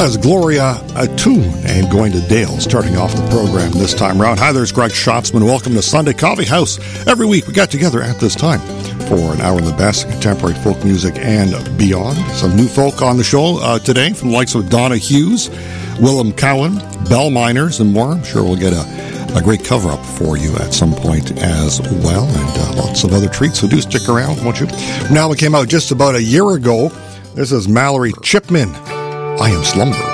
was Gloria Attune and Going to Dale, starting off the program this time around. Hi, there's Greg Schatzman. Welcome to Sunday Coffee House. Every week we get together at this time for an hour of the best contemporary folk music and beyond. Some new folk on the show today from the likes of Donna Hughes, Willem Cowan, Bell Miners, and more. I'm sure we'll get a great cover-up for you at some point as well, and lots of other treats, so do stick around, won't you? Now, it came out just about a year ago. This is Mallory Chipman, I Am Slumber.